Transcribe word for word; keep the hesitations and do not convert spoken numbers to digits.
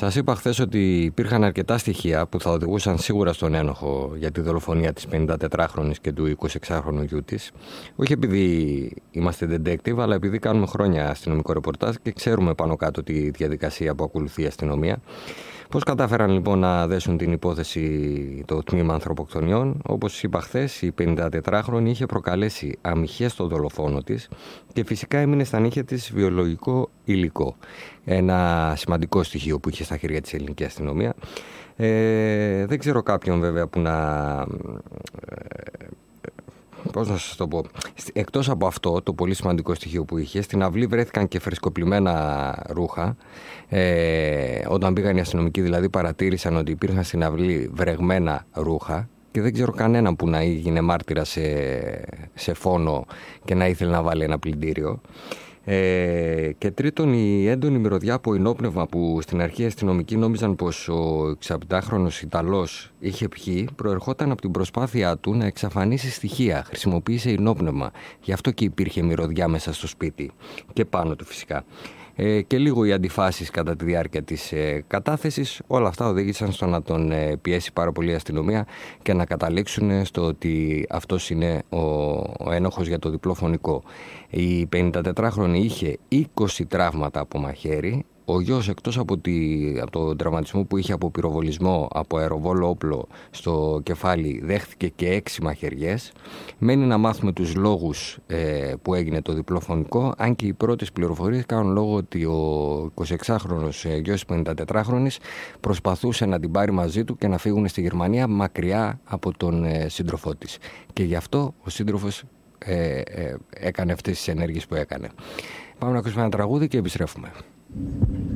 Σας είπα χθες ότι υπήρχαν αρκετά στοιχεία που θα οδηγούσαν σίγουρα στον ένοχο για τη δολοφονία της πενηντατετράχρονης και του εικοσιεξάχρονου γιού της. Όχι επειδή είμαστε detective, αλλά επειδή κάνουμε χρόνια αστυνομικό ρεπορτάζ και ξέρουμε πάνω κάτω τη διαδικασία που ακολουθεί η αστυνομία. Πώς κατάφεραν λοιπόν να δέσουν την υπόθεση το τμήμα ανθρωποκτονιών? Όπως είπα χθες, η πενηντατετράχρονη είχε προκαλέσει αμυχές στο δολοφόνο της και φυσικά έμεινε στα νύχια της βιολογικό υλικό. Ένα σημαντικό στοιχείο που είχε στα χέρια της ελληνική αστυνομία. Ε, δεν ξέρω κάποιον βέβαια που να... Ε, πώς να σας το πω, εκτός από αυτό το πολύ σημαντικό στοιχείο που είχε, στην αυλή βρέθηκαν και φρεσκοπλημμένα ρούχα. Ε, όταν πήγαν οι αστυνομικοί δηλαδή παρατήρησαν ότι υπήρχαν στην αυλή βρεγμένα ρούχα και δεν ξέρω κανέναν που να έγινε μάρτυρα σε, σε φόνο και να ήθελε να βάλει ένα πλυντήριο. Ε, και τρίτον, η έντονη μυρωδιά από ενόπνευμα που στην αρχή οι αστυνομικοί νόμιζαν πως ο εξαπεντάχρονος Ιταλός είχε πιει, προερχόταν από την προσπάθειά του να εξαφανίσει στοιχεία. Χρησιμοποίησε ενόπνευμα, γι' αυτό και υπήρχε μυρωδιά μέσα στο σπίτι και πάνω του φυσικά. Ε, και λίγο οι αντιφάσεις κατά τη διάρκεια της ε, κατάθεσης, όλα αυτά οδήγησαν στο να τον ε, πιέσει πάρα πολύ η αστυνομία και να καταλήξουν στο ότι αυτός είναι ο, ο ένοχος για το διπλό φονικό. Η πενηντατετράχρονη είχε είκοσι τραύματα από μαχαίρι. Ο γιος, εκτός από, τη, από τον τραυματισμό που είχε από πυροβολισμό από αεροβόλο όπλο στο κεφάλι, δέχθηκε και έξι μαχαιριές. Μένει να μάθουμε τους λόγους ε, που έγινε το διπλό φονικό, αν και οι πρώτες πληροφορίες κάνουν λόγο ότι ο εικοσιεξάχρονος ε, γιος της πενηντατετράχρονης προσπαθούσε να την πάρει μαζί του και να φύγουν στη Γερμανία μακριά από τον ε, σύντροφό της. Και γι' αυτό ο σύντροφος ε, ε, έκανε αυτές τις ενέργειες που έκανε. Πάμε να ακούσουμε ένα τραγούδι και επιστρέφουμε.